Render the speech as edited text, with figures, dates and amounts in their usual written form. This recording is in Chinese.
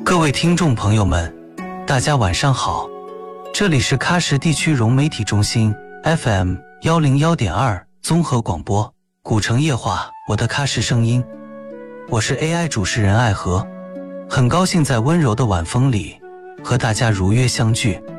各位听众朋友们，大家晚上好，这里是喀什地区融媒体中心 FM 101.2综合广播，古城夜话，我的喀什声音，我是 AI 主持人艾和，很高兴在温柔的晚风里和大家如约相聚。